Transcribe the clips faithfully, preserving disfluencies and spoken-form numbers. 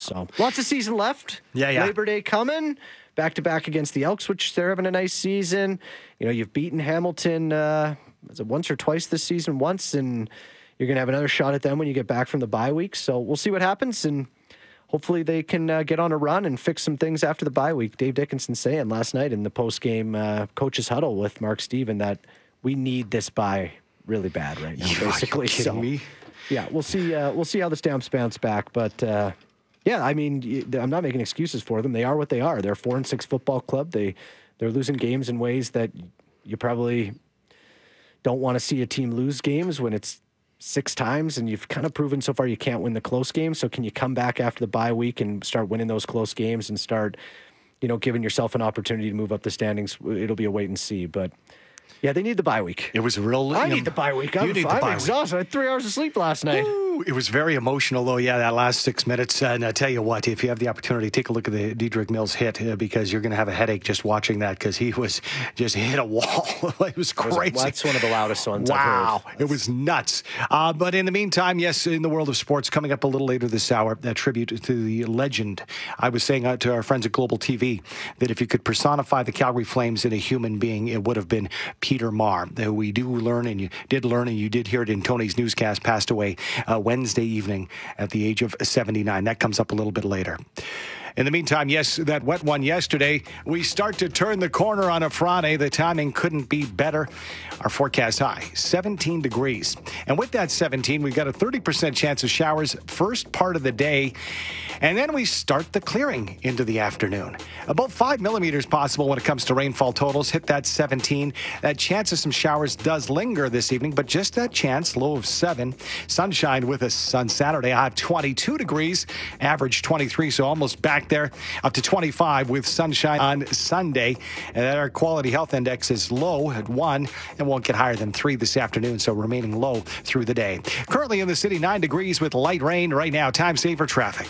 So lots of season left. Yeah, yeah. Labor Day coming. Back-to-back against the Elks, which they're having a nice season. You know, you've beaten Hamilton uh, is it once or twice this season? Once, and you're going to have another shot at them when you get back from the bye week. So we'll see what happens, and hopefully they can uh, get on a run and fix some things after the bye week. Dave Dickinson saying last night in the post-game uh, coach's huddle with Mark Steven that we need this bye really bad right now, you, basically. Are you kidding so, me? Yeah, we'll see. Uh, we'll see how the Stamps bounce back, but. Uh, Yeah, I mean, I'm not making excuses for them. They are what they are. They're a four and six football club. They they're losing games in ways that you probably don't want to see a team lose games when it's six times, and you've kind of proven so far you can't win the close games. So can you come back after the bye week and start winning those close games and start, you know, giving yourself an opportunity to move up the standings? It'll be a wait and see, but. Yeah, they need the bye week. It was a real. I need the bye week. I'm, you need the I'm bye exhausted. week. I had three hours of sleep last night. Woo, it was very emotional, though. Yeah, that last six minutes. And I tell you what, if you have the opportunity, take a look at the Dedrick Mills hit uh, because you're going to have a headache just watching that because he was just hit a wall. It was crazy. That's one of the loudest ones. Wow, I've heard. It was nuts. Uh, but in the meantime, yes, in the world of sports, coming up a little later this hour, a tribute to the legend. I was saying uh, to our friends at Global T V that if you could personify the Calgary Flames in a human being, it would have been Peter Marr. We do learn, and you did learn, and you did hear it in Tony's newscast, passed away uh, Wednesday evening at the age of seventy-nine. That comes up a little bit later. In the meantime, yes, that wet one yesterday. We start to turn the corner on a Friday. The timing couldn't be better. Our forecast high, seventeen degrees. And with that seventeen, we've got a thirty percent chance of showers first part of the day. And then we start the clearing into the afternoon. About five millimeters possible when it comes to rainfall totals. Hit that seventeen. That chance of some showers does linger this evening, but just that chance, low of seven. Sunshine with us on Saturday. I have twenty-two degrees, average twenty-three, so almost back there, up to twenty-five with sunshine on Sunday. And our quality health index is low at one and won't get higher than three this afternoon, so remaining low through the day. Currently in the city, nine degrees with light rain right now. Time saver traffic.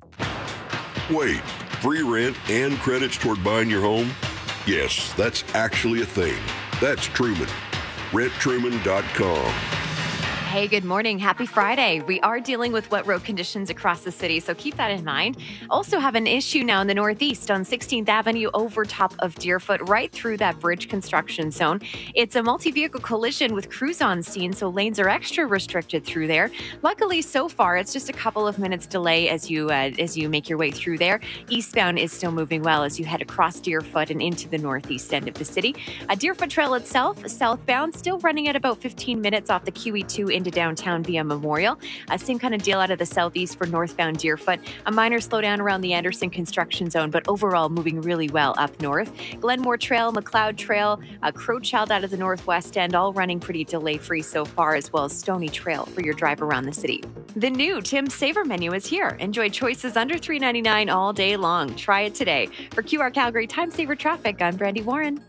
Wait, free rent and credits toward buying your home? Yes, that's actually a thing. That's Truman. rent truman dot com. Hey, good morning. Happy Friday. We are dealing with wet road conditions across the city, so keep that in mind. Also have an issue now in the northeast on sixteenth Avenue over top of Deerfoot, right through that bridge construction zone. It's a multi-vehicle collision with crews on scene, so lanes are extra restricted through there. Luckily, so far, it's just a couple of minutes delay as you uh, as you make your way through there. Eastbound is still moving well as you head across Deerfoot and into the northeast end of the city. A Deerfoot Trail itself, southbound, still running at about fifteen minutes off the Q E two into downtown via Memorial. Uh, same kind of deal out of the southeast for northbound Deerfoot. A minor slowdown around the Anderson construction zone, but overall moving really well up north. Glenmore Trail, McLeod Trail, uh, Crowchild out of the northwest end, all running pretty delay-free so far, as well as Stony Trail for your drive around the city. The new Tim's Saver menu is here. Enjoy choices under three ninety-nine all day long. Try it today. For Q R Calgary Time Saver Traffic, I'm Brandy Warren.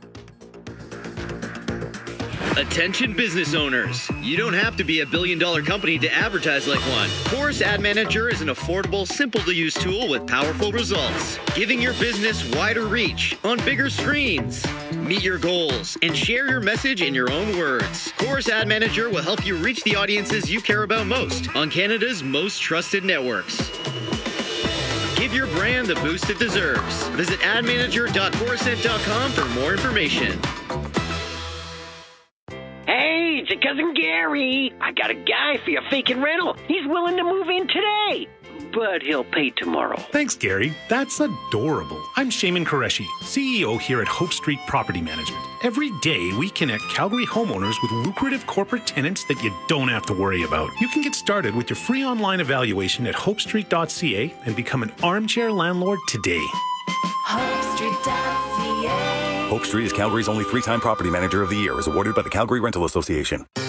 Attention business owners. You don't have to be a billion dollar company to advertise like one. Chorus Ad Manager is an affordable, simple to use tool with powerful results, giving your business wider reach on bigger screens. Meet your goals and share your message in your own words. Chorus Ad Manager will help you reach the audiences you care about most on Canada's most trusted networks. Give your brand the boost it deserves. Visit ad manager dot chorusnet dot com for more information. Hey, it's your cousin Gary. I got a guy for your vacant rental. He's willing to move in today, but he'll pay tomorrow. Thanks, Gary. That's adorable. I'm Shaman Qureshi, C E O here at Hope Street Property Management. Every day, we connect Calgary homeowners with lucrative corporate tenants that you don't have to worry about. You can get started with your free online evaluation at hope street dot c a and become an armchair landlord today. hope street dot c a Hope Street is Calgary's only three-time Property Manager of the Year, is awarded by the Calgary Rental Association.